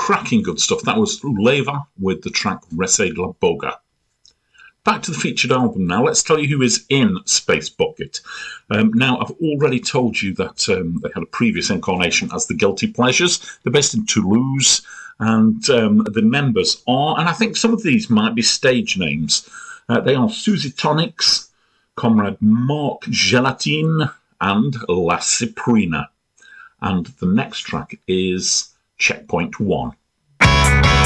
cracking good stuff. That was Leva with the track Rese de la Boga. Back to the featured album now. Let's tell you who is in Space Bucket. Now, I've already told you that they had a previous incarnation as the Guilty Pleasures. They're based in Toulouse, and the members are, and I think some of these might be stage names, they are Susie Tonics, Comrade Mark Gelatine, and La Ciprina. And the next track is Checkpoint 1.